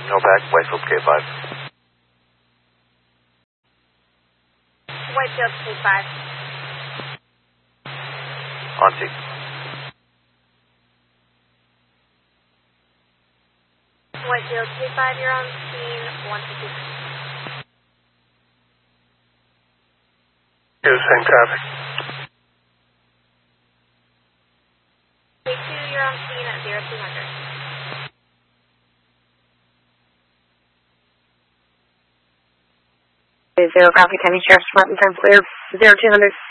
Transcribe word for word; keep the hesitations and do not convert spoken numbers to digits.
No back, Whitefield K five. Whitefield K five. On scene. Whitefield K five, you're on scene one fifty-nine. Yeah, same traffic. K two, you're on scene at zero two hundred. Zero Graphic County Sheriff's Department, time clear, zero two hundred.